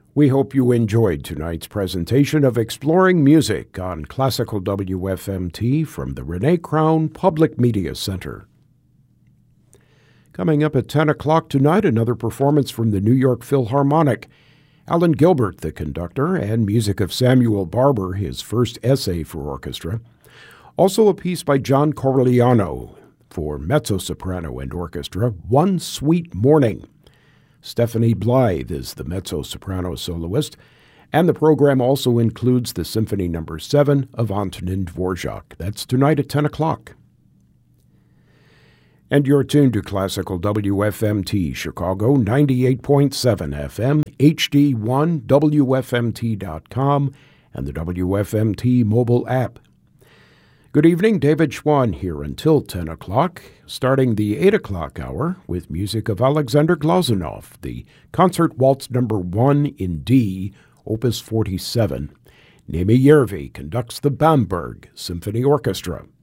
We hope you enjoyed tonight's presentation of Exploring Music on Classical WFMT from the Renee Crown Public Media Center. Coming up at 10 o'clock tonight, another performance from the New York Philharmonic. Alan Gilbert, the conductor, and music of Samuel Barber, his first essay for orchestra. Also a piece by John Corigliano for mezzo-soprano and orchestra, One Sweet Morning. Stephanie Blythe is the mezzo-soprano soloist, and the program also includes the Symphony No. 7 of Antonin Dvorak. That's tonight at 10 o'clock. And you're tuned to Classical WFMT, Chicago, 98.7 FM, HD1, WFMT.com, and the WFMT mobile app. Good evening, David Schwann here until 10 o'clock, starting the 8 o'clock hour with music of Alexander Glazunov, the Concert Waltz No. 1 in D, Opus 47. Nemi Järvi conducts the Bamberg Symphony Orchestra.